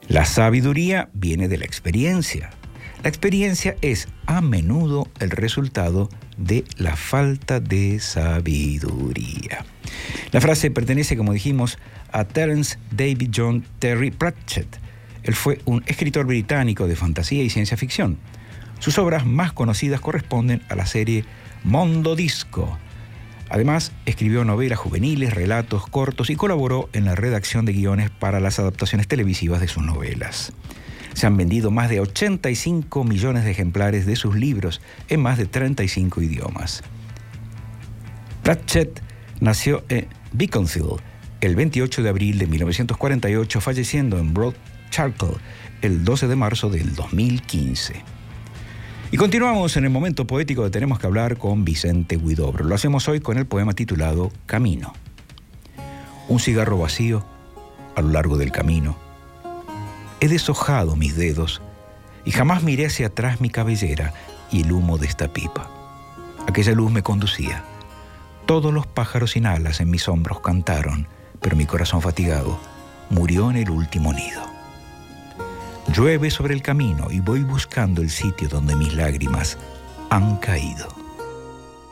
La sabiduría viene de la experiencia. La experiencia es a menudo el resultado de la falta de sabiduría. La frase pertenece, como dijimos, a Terence David John Terry Pratchett. Él fue un escritor británico de fantasía y ciencia ficción. Sus obras más conocidas corresponden a la serie Mondo Disco. Además, escribió novelas juveniles, relatos cortos y colaboró en la redacción de guiones para las adaptaciones televisivas de sus novelas. Se han vendido más de 85 millones de ejemplares de sus libros en más de 35 idiomas. Pratchett nació en Beaconsfield el 28 de abril de 1948, falleciendo en Broad Chartle el 12 de marzo del 2015. Y continuamos en el momento poético de Tenemos que hablar con Vicente Huidobro. Lo hacemos hoy con el poema titulado Camino. Un cigarro vacío a lo largo del camino. He deshojado mis dedos y jamás miré hacia atrás mi cabellera y el humo de esta pipa. Aquella luz me conducía. Todos los pájaros sin alas en mis hombros cantaron, pero mi corazón fatigado murió en el último nido. Llueve sobre el camino y voy buscando el sitio donde mis lágrimas han caído.